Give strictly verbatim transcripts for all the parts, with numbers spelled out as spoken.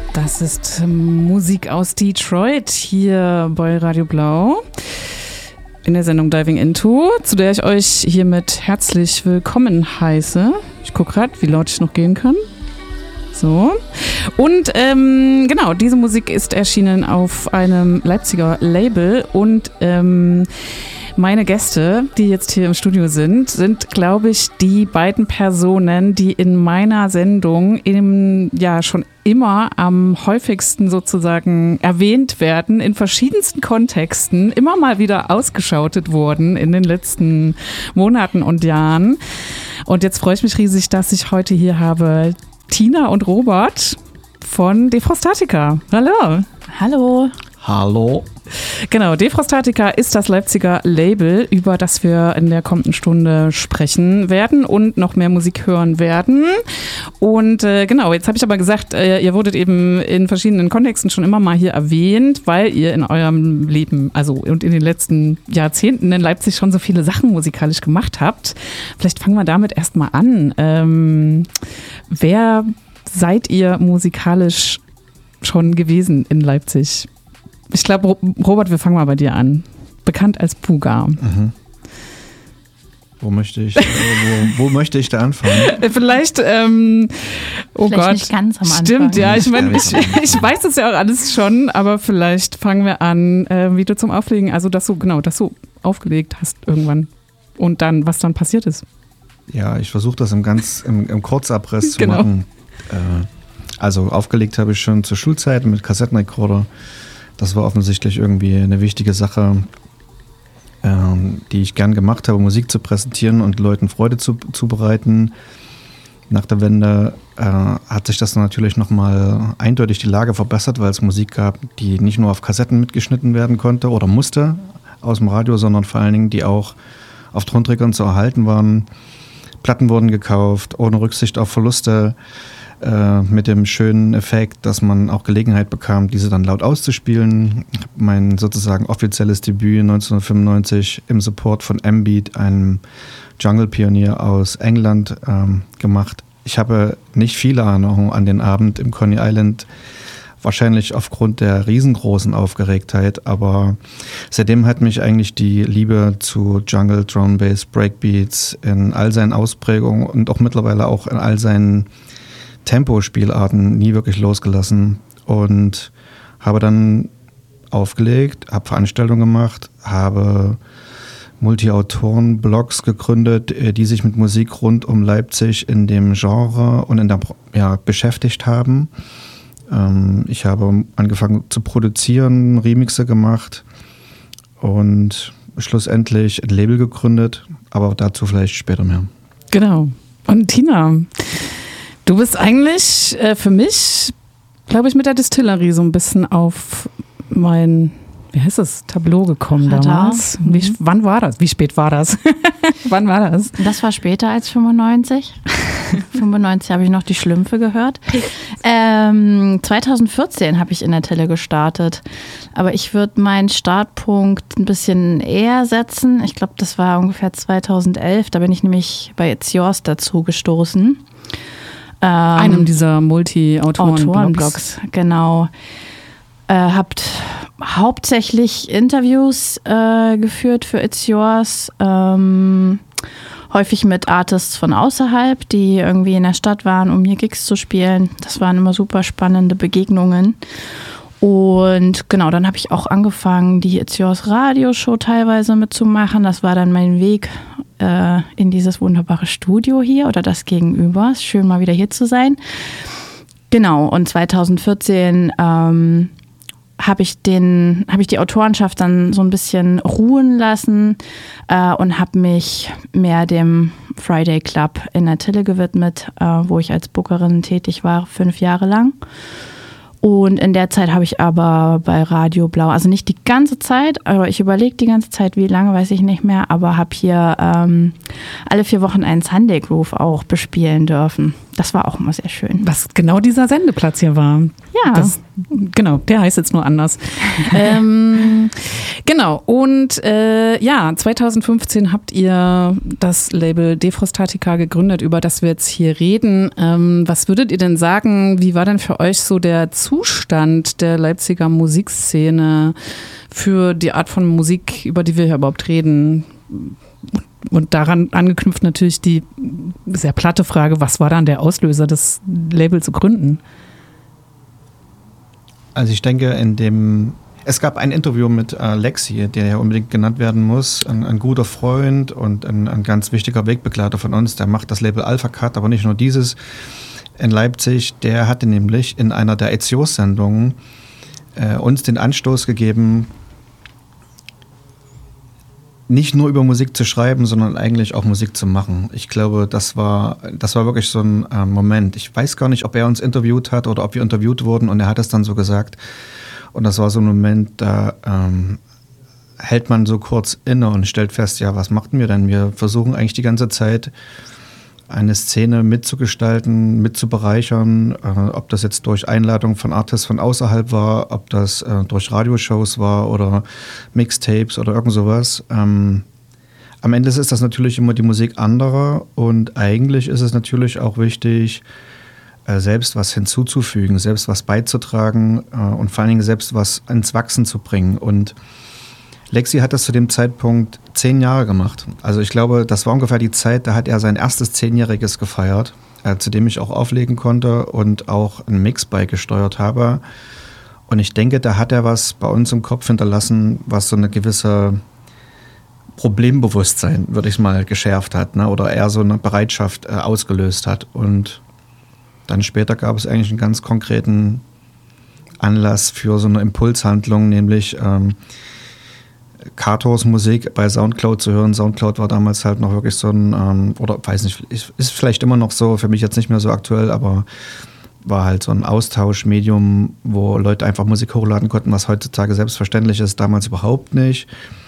Das ist Musik aus Detroit hier bei Radio Blau in der Sendung Diving Into, zu der ich euch hiermit herzlich willkommen heiße. Ich gucke gerade, wie laut ich noch gehen kann. So. Und ähm, genau, diese Musik ist erschienen auf einem Leipziger Label und ähm, meine Gäste, die jetzt hier im Studio sind, sind, glaube ich, die beiden Personen, die in meiner Sendung im, ja, schon immer am häufigsten sozusagen erwähnt werden, in verschiedensten Kontexten, immer mal wieder ausgeschautet wurden in den letzten Monaten und Jahren. Und jetzt freue ich mich riesig, dass ich heute hier habe Tina und Robert von Defrostatica. Hallo. Hallo. Hallo. Genau, Defrostatica ist das Leipziger Label, über das wir in der kommenden Stunde sprechen werden und noch mehr Musik hören werden. Und äh, genau, jetzt habe ich aber gesagt, äh, ihr wurdet eben in verschiedenen Kontexten schon immer mal hier erwähnt, weil ihr in eurem Leben, also und in den letzten Jahrzehnten in Leipzig schon so viele Sachen musikalisch gemacht habt. Vielleicht fangen wir damit erstmal an. Ähm, wer seid ihr musikalisch schon gewesen in Leipzig? Ich glaube, Robert, wir fangen mal bei dir an. Bekannt als Puga. Mhm. Wo möchte ich, äh, wo, wo möchte ich da anfangen? Vielleicht, ähm, oh vielleicht Gott. Nicht ganz am Anfang. Stimmt, ja. Ich meine, ich, ich weiß es ja auch alles schon, aber vielleicht fangen wir an, äh, wie du zum Auflegen, also dass du, genau, dass du aufgelegt hast irgendwann und dann, was dann passiert ist. Ja, ich versuche das im ganz, im, im Kurzabriss zu genau. machen. Äh, also aufgelegt habe ich schon zur Schulzeit mit Kassettenrekorder. Das war offensichtlich irgendwie eine wichtige Sache, ähm, die ich gern gemacht habe, Musik zu präsentieren und Leuten Freude zu, zu bereiten. Nach der Wende äh, hat sich das natürlich nochmal eindeutig die Lage verbessert, weil es Musik gab, die nicht nur auf Kassetten mitgeschnitten werden konnte oder musste aus dem Radio, sondern vor allen Dingen, die auch auf Tonträgern zu erhalten waren. Platten wurden gekauft, ohne Rücksicht auf Verluste, mit dem schönen Effekt, dass man auch Gelegenheit bekam, diese dann laut auszuspielen. Ich habe mein sozusagen offizielles Debüt neunzehnhundertfünfundneunzig im Support von M-Beat, einem Jungle-Pionier aus England, ähm, gemacht. Ich habe nicht viele Erinnerungen an den Abend im Coney Island, wahrscheinlich aufgrund der riesengroßen Aufgeregtheit, aber seitdem hat mich eigentlich die Liebe zu Jungle, Drum Bass, Breakbeats in all seinen Ausprägungen und auch mittlerweile auch in all seinen Tempospielarten nie wirklich losgelassen und habe dann aufgelegt, habe Veranstaltungen gemacht, habe Multi-Autoren-Blogs gegründet, die sich mit Musik rund um Leipzig in dem Genre und in der ja, beschäftigt haben. Ähm, ich habe angefangen zu produzieren, Remixe gemacht und schlussendlich ein Label gegründet, aber dazu vielleicht später mehr. Genau. Und Tina, du bist eigentlich äh, für mich, glaube ich, mit der Distillery so ein bisschen auf mein, wie heißt das, Tableau gekommen Radar. damals. Wie, mhm. Wann war das? Wie spät war das? Wann war das? Das war später als fünfundneunzig. fünfundneunzig habe ich noch die Schlümpfe gehört. Ähm, zweitausendvierzehn habe ich in der Tele gestartet. Aber ich würde meinen Startpunkt ein bisschen eher setzen. Ich glaube, das war ungefähr zweitausendelf. Da bin ich nämlich bei It's Yours dazu gestoßen. Ähm, Einem dieser Multi-Autoren-Blogs. Autoren-Blogs, genau. Äh, habt hauptsächlich Interviews äh, geführt für It's Yours. Ähm, häufig mit Artists von außerhalb, die irgendwie in der Stadt waren, um hier Gigs zu spielen. Das waren immer super spannende Begegnungen. Und genau, dann habe ich auch angefangen, die It's Yours Radioshow teilweise mitzumachen. Das war dann mein Weg äh, in dieses wunderbare Studio hier oder das Gegenüber. Ist schön, mal wieder hier zu sein. Genau, und zweitausendvierzehn ähm, habe ich den, habe ich die Autorenschaft dann so ein bisschen ruhen lassen äh, und habe mich mehr dem Friday Club in der Tille gewidmet, äh, wo ich als Bookerin tätig war, fünf Jahre lang. Und in der Zeit habe ich aber bei Radio Blau, also nicht die ganze Zeit, aber ich überlege die ganze Zeit, wie lange, weiß ich nicht mehr, aber habe hier ähm, alle vier Wochen einen Sunday Groove auch bespielen dürfen. das war auch immer sehr schön. Was genau dieser Sendeplatz hier war. Ja. Das, genau, der heißt jetzt nur anders. ähm, genau, und äh, ja, zwanzig fünfzehn habt ihr das Label Defrostatica gegründet, über das wir jetzt hier reden. Ähm, was würdet ihr denn sagen, wie war denn für euch so der Zustand der Leipziger Musikszene für die Art von Musik, über die wir hier überhaupt reden? Und daran angeknüpft natürlich die sehr platte Frage, was war dann der Auslöser, das Label zu gründen? Also ich denke, in dem es gab ein Interview mit äh, Lexi, der ja unbedingt genannt werden muss, ein, ein guter Freund und ein, ein ganz wichtiger Wegbegleiter von uns, der macht das Label Alpha Cut, aber nicht nur dieses in Leipzig, der hatte nämlich in einer der Ethios-Sendungen äh, uns den Anstoß gegeben, nicht nur über Musik zu schreiben, sondern eigentlich auch Musik zu machen. Ich glaube, das war, das war wirklich so ein äh, Moment. Ich weiß gar nicht, ob er uns interviewt hat oder ob wir interviewt wurden und er hat es dann so gesagt. Und das war so ein Moment, da ähm, hält man so kurz inne und stellt fest, ja, was machten wir denn? Wir versuchen eigentlich die ganze Zeit, eine Szene mitzugestalten, mitzubereichern, äh, ob das jetzt durch Einladung von Artists von außerhalb war, ob das äh, durch Radioshows war oder Mixtapes oder irgend sowas. Ähm, am Ende ist das natürlich immer die Musik anderer und eigentlich ist es natürlich auch wichtig, äh, selbst was hinzuzufügen, selbst was beizutragen äh, und vor allen Dingen selbst was ins Wachsen zu bringen. Und Lexi hat das zu dem Zeitpunkt zehn Jahre gemacht. Also ich glaube, das war ungefähr die Zeit, da hat er sein erstes Zehnjähriges gefeiert, äh, zu dem ich auch auflegen konnte und auch einen Mix beigesteuert habe. Und ich denke, da hat er was bei uns im Kopf hinterlassen, was so eine gewisse Problembewusstsein, würde ich mal, geschärft hat, ne? Oder eher so eine Bereitschaft äh, ausgelöst hat. Und dann später gab es eigentlich einen ganz konkreten Anlass für so eine Impulshandlung, nämlich ähm, Kators Musik bei Soundcloud zu hören. Soundcloud war damals halt noch wirklich so ein, ähm, oder weiß nicht, ist vielleicht immer noch so, für mich jetzt nicht mehr so aktuell, aber war halt so ein Austauschmedium, wo Leute einfach Musik hochladen konnten, was heutzutage selbstverständlich ist, damals überhaupt nicht.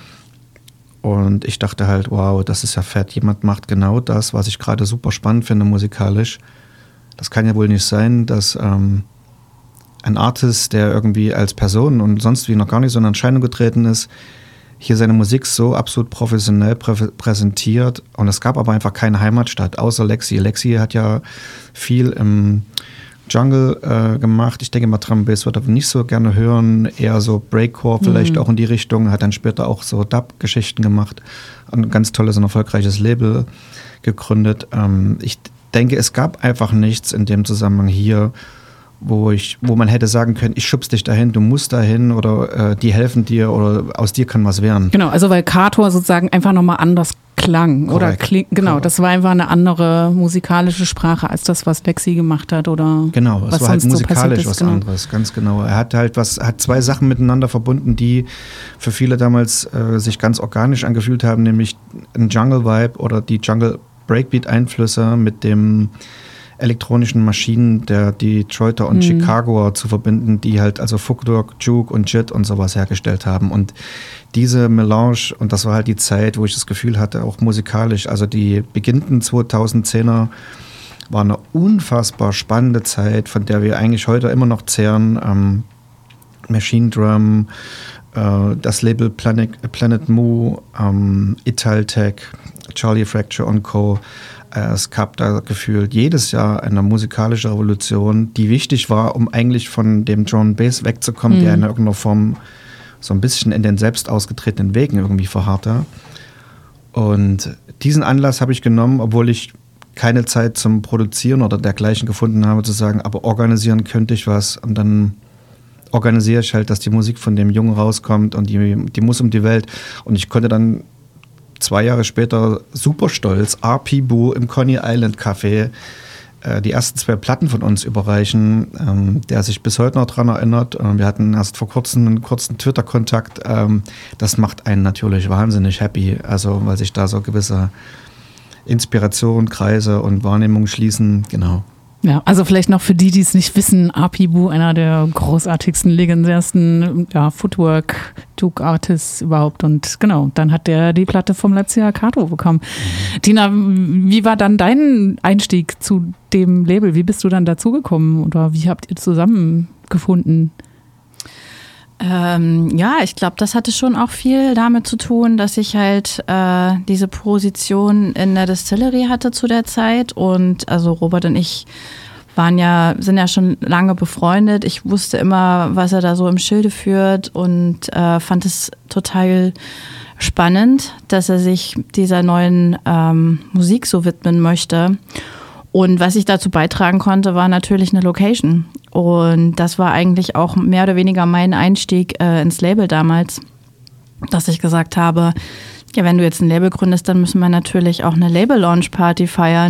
Und ich dachte halt, wow, das ist ja fett, jemand macht genau das, was ich gerade super spannend finde musikalisch. Das kann ja wohl nicht sein, dass ähm, ein Artist, der irgendwie als Person und sonst wie noch gar nicht so in Erscheinung getreten ist, hier seine Musik so absolut professionell prä- präsentiert. Und es gab aber einfach keine Heimatstadt, außer Lexi. Lexi hat ja viel im Jungle äh, gemacht. Ich denke mal, Drum Bass wird er nicht so gerne hören. Eher so Breakcore vielleicht mhm. auch in die Richtung. Hat dann später auch so Dub-Geschichten gemacht. Ein ganz tolles und erfolgreiches Label gegründet. Ähm, ich denke, es gab einfach nichts in dem Zusammenhang hier, wo ich, wo man hätte sagen können, ich schub's dich dahin, du musst dahin oder äh, die helfen dir oder aus dir kann was werden. Genau, also weil Kator sozusagen einfach nochmal anders klang. Korrekt. Oder kling, genau, Korrekt. Das war einfach eine andere musikalische Sprache als das, was Lexi gemacht hat oder genau, es was war halt musikalisch so was genau. anderes, ganz genau. Er hat halt was, hat zwei Sachen miteinander verbunden, die für viele damals äh, sich ganz organisch angefühlt haben, nämlich ein Jungle-Vibe oder die Jungle-Breakbeat-Einflüsse mit dem elektronischen Maschinen der Detroiter und mhm. Chicagoer zu verbinden, die halt also Footwork, Juke und Jit und sowas hergestellt haben. Und diese Melange, und das war halt die Zeit, wo ich das Gefühl hatte, auch musikalisch, also die beginnenden zweitausendzehner war eine unfassbar spannende Zeit, von der wir eigentlich heute immer noch zehren. Ähm, Machine Drum, äh, das Label Planet, Planet Mu, ähm, Italtech, Charlie Fracture und Co. Es gab da gefühlt jedes Jahr eine musikalische Revolution, die wichtig war, um eigentlich von dem Drum Bass wegzukommen, mhm. der in irgendeiner Form so ein bisschen in den selbst ausgetretenen Wegen irgendwie verharrte. Und diesen Anlass habe ich genommen, obwohl ich keine Zeit zum Produzieren oder dergleichen gefunden habe, zu sagen, aber organisieren könnte ich was. Und dann organisiere ich halt, dass die Musik von dem Jungen rauskommt und die, die muss um die Welt. Und ich konnte dann zwei Jahre später super stolz R P Boo im Coney Island Café äh, die ersten zwei Platten von uns überreichen, ähm, der sich bis heute noch daran erinnert. Äh, wir hatten erst vor kurzem einen kurzen Twitter-Kontakt. Ähm, das macht einen natürlich wahnsinnig happy, also weil sich da so gewisse Inspiration, Kreise und Wahrnehmungen schließen. Genau. Ja, also vielleicht noch für die, die es nicht wissen, Apibu, einer der großartigsten, legendärsten ja, Footwork-Duke-Artists überhaupt. Und genau, dann hat der die Platte vom Leipziger Kato bekommen. Mhm. Tina, wie war dann dein Einstieg zu dem Label? Wie bist du dann dazugekommen oder wie habt ihr zusammengefunden? Ähm, ja, ich glaube, das hatte schon auch viel damit zu tun, dass ich halt äh, diese Position in der Distillery hatte zu der Zeit. Und also Robert und ich waren ja, sind ja schon lange befreundet. Ich wusste immer, was er da so im Schilde führt und äh, fand es total spannend, dass er sich dieser neuen ähm, Musik so widmen möchte. Und was ich dazu beitragen konnte, war natürlich eine Location. Und das war eigentlich auch mehr oder weniger mein Einstieg äh, ins Label damals, dass ich gesagt habe, ja, wenn du jetzt ein Label gründest, dann müssen wir natürlich auch eine Label-Launch-Party feiern.